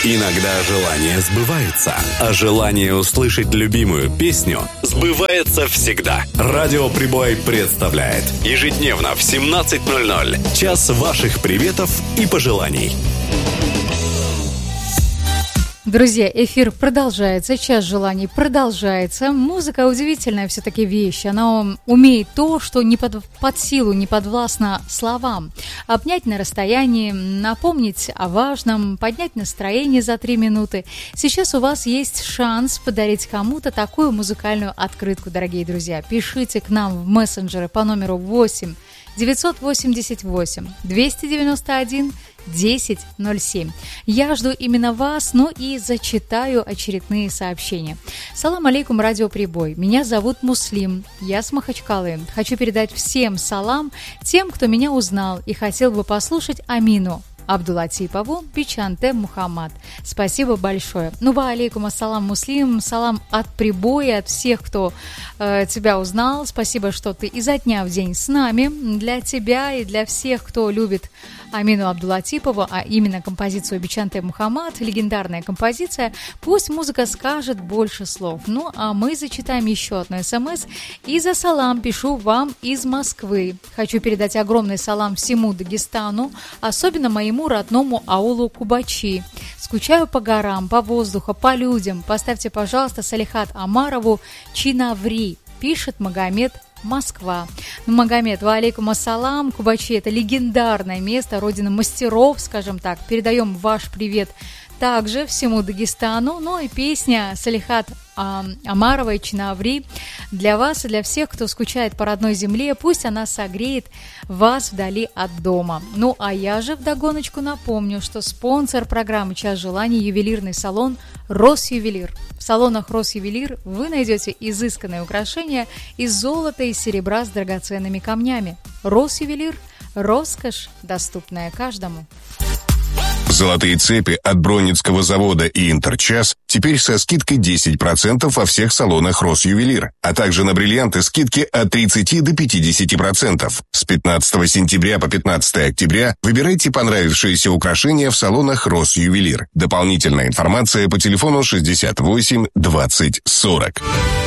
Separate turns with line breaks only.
Иногда желание сбывается, а желание услышать любимую песню сбывается всегда. Радио Прибой представляет ежедневно в 17:00 час ваших приветов и пожеланий.
Друзья, эфир продолжается, час желаний продолжается. Музыка удивительная все-таки вещь. Она умеет то, что не под силу, не подвластно словам. Обнять на расстоянии, напомнить о важном, поднять настроение за 3 минуты. Сейчас у вас есть шанс подарить кому-то такую музыкальную открытку, дорогие друзья. Пишите к нам в мессенджеры по номеру 8 988 291 1007. Я жду именно вас, ну и зачитаю очередные сообщения. Салам алейкум, радио Прибой. Меня зовут Муслим, я с Махачкалы. Хочу передать всем салам тем, кто меня узнал и хотел бы послушать Амину Абдулатипову, Бичанте Мухаммад. Спасибо большое. Ну, ва алейкум ассалам, Муслим. Салам от Прибоя, от всех, кто тебя узнал. Спасибо, что ты изо дня в день с нами. Для тебя и для всех, кто любит Амину Абдулатипову, а именно композицию Бичанте Мухаммад, легендарная композиция. Пусть музыка скажет больше слов. Ну, а мы зачитаем еще одно смс. И за салам пишу вам из Москвы. Хочу передать огромный салам всему Дагестану, особенно моему родному аулу Кубачи. Скучаю по горам, по воздуху, по людям. Поставьте, пожалуйста, Салихат Амарову Чинаври, пишет Магомед, Москва. Ну, Магомед, ва алейкум ассалам. Кубачи – это легендарное место, родина мастеров, скажем так. Передаем ваш привет также всему Дагестану. Ну и песня Салихат Амаровой Чинаври для вас и для всех, кто скучает по родной земле. Пусть она согреет вас вдали от дома. Ну а я же вдогоночку напомню, что спонсор программы «Час желаний» – ювелирный салон «Росювелир». В салонах «Росювелир» вы найдете изысканные украшения из золота и серебра с драгоценными камнями. «Росювелир» – роскошь, доступная каждому.
Золотые цепи от Бронницкого завода и Интерчас теперь со скидкой 10% во всех салонах Росювелир, а также на бриллианты скидки от 30 до 50%. С 15 сентября по 15 октября выбирайте понравившиеся украшения в салонах Росювелир. Дополнительная информация по телефону 68 20 40.